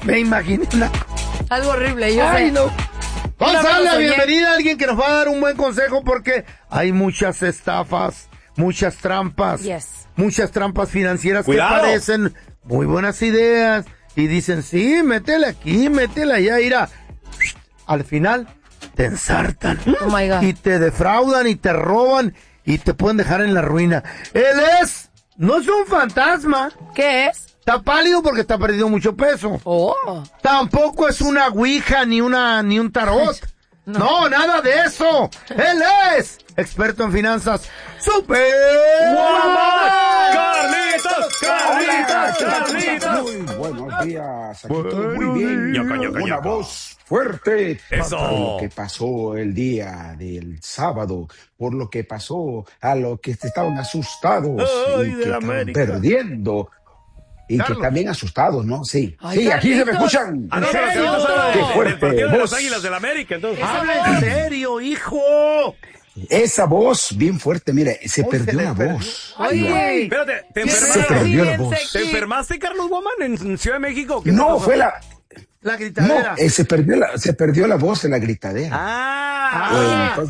Me imaginé algo horrible, yo Ay, sé. no. Vamos a darle la soñé. bienvenida a alguien que nos va a dar un buen consejo porque hay muchas estafas, muchas trampas, Yes. muchas trampas financieras Cuidado. que parecen muy buenas ideas y dicen, sí, métela aquí, métela allá, irá. Al final te ensartan Oh my God. y te defraudan y te roban y te pueden dejar en la ruina. No es un fantasma, ¿Qué es? está pálido porque está perdiendo mucho peso. Oh. Tampoco es una ouija ni un tarot. No, nada de eso. Él es experto en finanzas. ¡Super! ¡Carlitos! Muy buenos días. Aquí todo muy bien. Ñoca, ñoca, Una ñoca. voz fuerte. Eso. Por lo que pasó el día del sábado. Por lo que pasó a los que estaban asustados. Ay, y de que la estaban América. perdiendo. Y Carlos. que también asustados, ¿no? Sí. Ay, Sí, aquí se me Carlitos. escuchan. Ah, no, pero que Eso. ahorita estaba Qué del fuerte, partido de las vos. Águilas del América, entonces. ¡Habla en serio, hijo! Esa voz bien fuerte, mire, se Hoy perdió se le la perdió. voz. Oye. Espérate, ¿te Se enfermaste? perdió la voz. ¿Te enfermaste, Carlos Woman, en Ciudad de México? ¿Qué te No, pasó? fue la... La No, gritadera. se perdió la voz en la gritadera. Ah, Entonces,